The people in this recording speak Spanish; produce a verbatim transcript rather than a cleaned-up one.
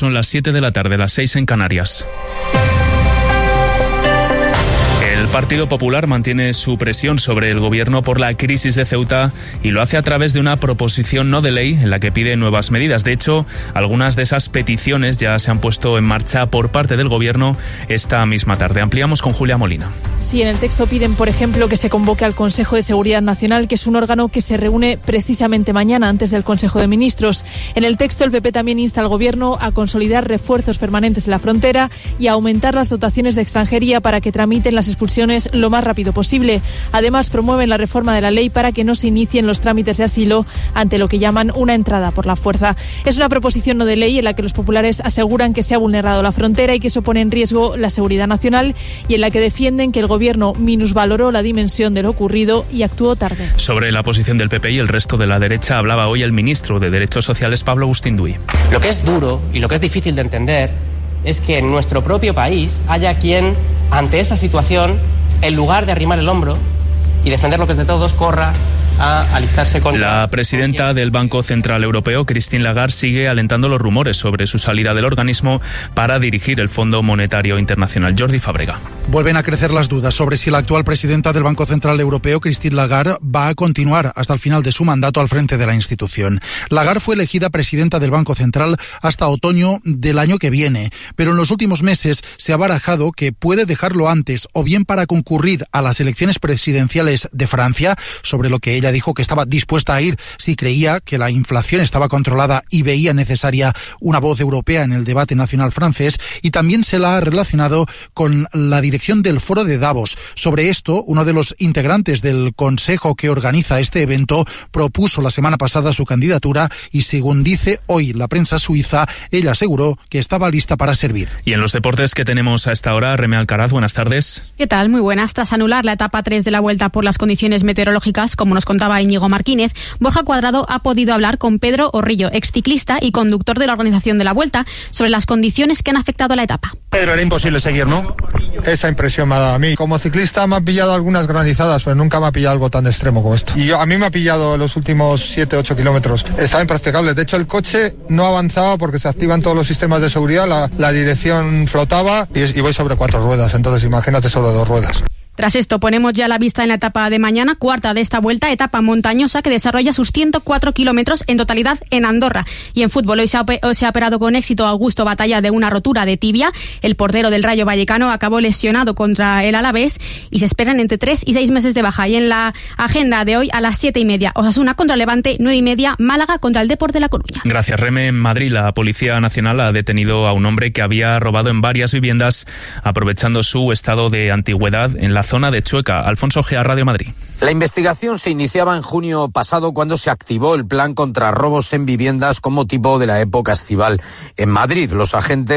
son las siete de la tarde, las seis en Canarias. El Partido Popular mantiene su presión sobre el gobierno por la crisis de Ceuta y lo hace a través de una proposición no de ley en la que pide nuevas medidas. De hecho, algunas de esas peticiones ya se han puesto en marcha por parte del gobierno esta misma tarde. Ampliamos con Julia Molina. Sí, en el texto piden, por ejemplo, que se convoque al Consejo de Seguridad Nacional, que es un órgano que se reúne precisamente mañana antes del Consejo de Ministros. En el texto, el P P también insta al gobierno a consolidar refuerzos permanentes en la frontera y a aumentar las dotaciones de extranjería para que tramiten las expulsiones lo más rápido posible. Además, promueven la reforma de la ley para que no se inicien los trámites de asilo ante lo que llaman una entrada por la fuerza. Es una proposición no de ley en la que los populares aseguran que se ha vulnerado la frontera y que eso pone en riesgo la seguridad nacional, y en la que defienden que el gobierno minusvaloró la dimensión de lo ocurrido y actuó tarde. Sobre la posición del P P y el resto de la derecha hablaba hoy el ministro de Derechos Sociales, Pablo Agustín Duy. Lo que es duro y lo que es difícil de entender es que en nuestro propio país haya quien, ante esta situación, en lugar de arrimar el hombro y defender lo que es de todos, corra a alistarse con... La presidenta del Banco Central Europeo, Christine Lagarde, sigue alentando los rumores sobre su salida del organismo para dirigir el Fondo Monetario Internacional. Jordi Fábrega. Vuelven a crecer las dudas sobre si la actual presidenta del Banco Central Europeo, Christine Lagarde, va a continuar hasta el final de su mandato al frente de la institución. Lagarde fue elegida presidenta del Banco Central hasta otoño del año que viene, pero en los últimos meses se ha barajado que puede dejarlo antes, o bien para concurrir a las elecciones presidenciales de Francia, sobre lo que ella dijo que estaba dispuesta a ir si creía que la inflación estaba controlada y veía necesaria una voz europea en el debate nacional francés, y también se la ha relacionado con la dirección del Foro de Davos. Sobre esto, uno de los integrantes del consejo que organiza este evento propuso la semana pasada su candidatura y, según dice hoy la prensa suiza, ella aseguró que estaba lista para servir. Y en los deportes que tenemos a esta hora, Reme Alcaraz, buenas tardes. ¿Qué tal? Muy buenas. Tras anular la etapa tres de la Vuelta por las condiciones meteorológicas, como nos contaba Íñigo Martínez, Borja Cuadrado ha podido hablar con Pedro Orrillo, exciclista y conductor de la organización de la Vuelta, sobre las condiciones que han afectado a la etapa. Pedro, era imposible seguir, ¿no? Esa impresión me ha dado a mí. Como ciclista me han pillado algunas granizadas, pero nunca me ha pillado algo tan extremo como esto. Y yo, a mí me ha pillado los últimos siete ocho kilómetros. Estaba impracticable. De hecho, el coche no avanzaba porque se activan todos los sistemas de seguridad, la, la dirección flotaba y, y voy sobre cuatro ruedas. Entonces, imagínate sobre dos ruedas. Tras esto, ponemos ya la vista en la etapa de mañana, cuarta de esta Vuelta, etapa montañosa que desarrolla sus ciento cuatro kilómetros en totalidad en Andorra. Y en fútbol, hoy se, ha, hoy se ha operado con éxito Augusto Batalla de una rotura de tibia. El portero del Rayo Vallecano acabó lesionado contra el Alavés y se esperan entre tres y seis meses de baja. Y en la agenda de hoy, a las siete y media, Osasuna contra Levante, nueve y media, Málaga contra el Depor de La Coruña. Gracias, Reme. En Madrid, la Policía Nacional ha detenido a un hombre que había robado en varias viviendas aprovechando su estado de antigüedad en la zona de Chueca. Alfonso Gea, Radio Madrid. La investigación se iniciaba en junio pasado cuando se activó el plan contra robos en viviendas con motivo de la época estival en Madrid. Los agentes